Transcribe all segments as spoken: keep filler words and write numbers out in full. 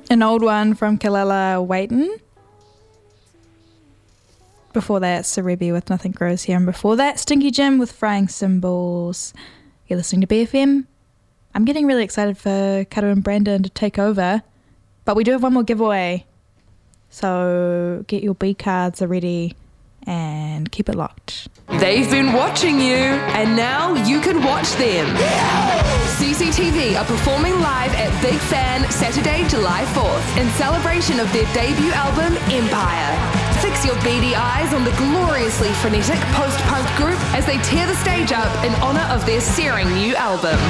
An old one from Kalala Waitin. Before that, Cerebi with Nothing Grows Here. And before that, Stinky Jim with Frying Cymbals. You're listening to B F M. I'm getting really excited for Kato and Brandon to take over. But we do have one more giveaway. So get your B cards ready and keep it locked. They've been watching you, and now you can watch them. C C T V are performing live at Big Fan Saturday, July fourth in celebration of their debut album, Empire. Fix your beady eyes on the gloriously frenetic post-punk group as they tear the stage up in honour of their searing new album.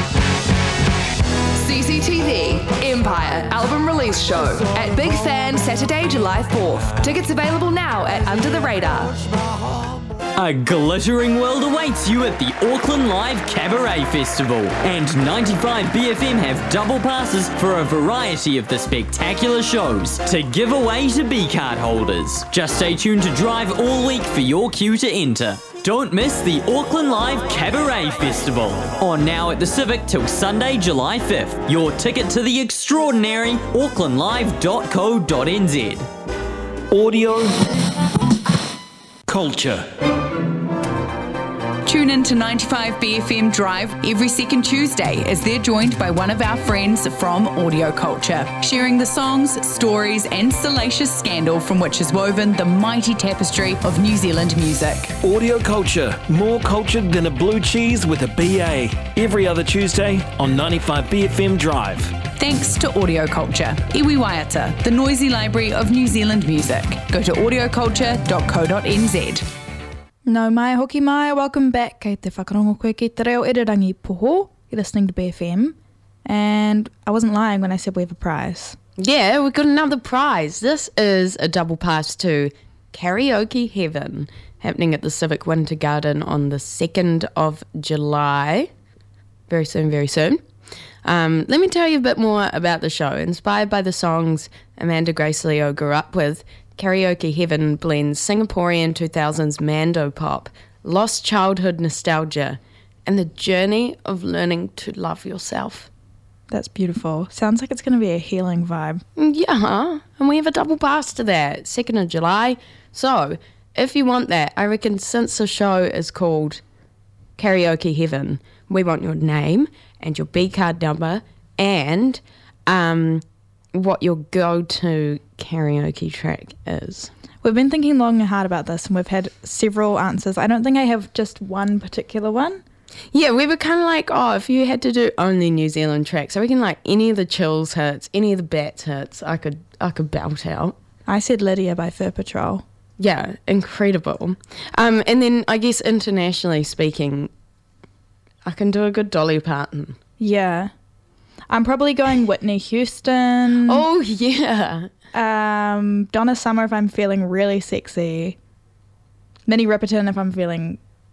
C C T V Empire album release show at Big Fan Saturday, July fourth. Tickets available now at Under the Radar. A glittering world awaits you at the Auckland Live Cabaret Festival, and ninety-five B F M have double passes for a variety of the spectacular shows to give away to B-card holders. Just stay tuned to Drive all week for your cue to enter. Don't miss the Auckland Live Cabaret Festival, on now at the Civic till Sunday, July fifth. Your ticket to the extraordinary auckland live dot co dot n z. Audio Culture. Tune in to ninety-five B F M Drive every second Tuesday as they're joined by one of our friends from Audio Culture, sharing the songs, stories and salacious scandal from which is woven the mighty tapestry of New Zealand music. Audio Culture, more cultured than a blue cheese with a B A. Every other Tuesday on ninety-five B F M Drive. Thanks to Audio Culture, iwi waiata, the noisy library of New Zealand music. Go to audio culture dot co dot n z. No mai hoki mai, welcome back. Kei te whakarongo koe ki te reo irirangi poho. You're listening to B F M. And I wasn't lying when I said we have a prize. Yeah, we've got another prize. This is a double pass to Karaoke Heaven, happening at the Civic Winter Garden on the second of July. Very soon, very soon. Um, let me tell you a bit more about the show. Inspired by the songs Amanda Grace Leo grew up with, Karaoke Heaven blends Singaporean two thousands Mando pop, lost childhood nostalgia, and the journey of learning to love yourself. That's beautiful. Sounds like it's going to be a healing vibe. Yeah, and we have a double pass to that, second of July. So, if you want that, I reckon since the show is called Karaoke Heaven, we want your name and your B card number and um, what your go-to karaoke track is. We've been thinking long and hard about this, and we've had several answers. I don't think I have just one particular one. Yeah, we were kind of like, oh, if you had to do only New Zealand tracks, I reckon like any of the Chills hits, any of the Bats hits, I could I could belt out. I said Lydia by Fur Patrol. Yeah, incredible. Um, and then I guess internationally speaking, I can do a good Dolly Parton. Yeah. I'm probably going Whitney Houston. Oh, yeah. Um, Donna Summer if I'm feeling really sexy. Minnie Riperton if I'm feeling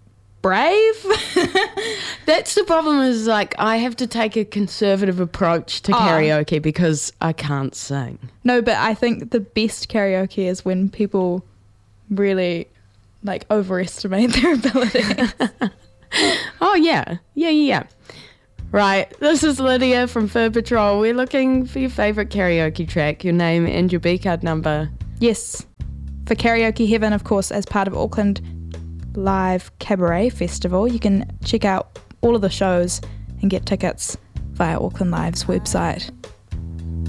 brave. That's the problem is, like, I have to take a conservative approach to oh. karaoke because I can't sing. No, but I think the best karaoke is when people really, like, overestimate their abilities. Oh, yeah. Yeah, yeah, yeah. Right, this is Lydia from Fur Patrol. We're looking for your favourite karaoke track, your name and your B card number. Yes, for Karaoke Heaven, of course, as part of Auckland Live Cabaret Festival. You can check out all of the shows and get tickets via Auckland Live's website.